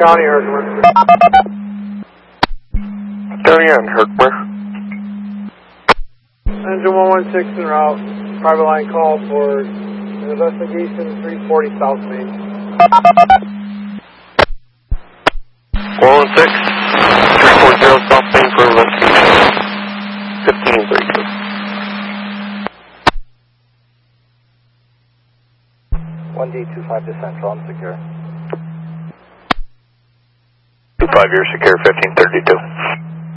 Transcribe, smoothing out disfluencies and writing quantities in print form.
County, Herkimer. County on Herkimer. Engine 116 en route. Private line call for an investigation 340 South Main. 116, 340 South Main for investigation. 1532. 1D25 to Central, I'm secure. 25, you're secure, 1532.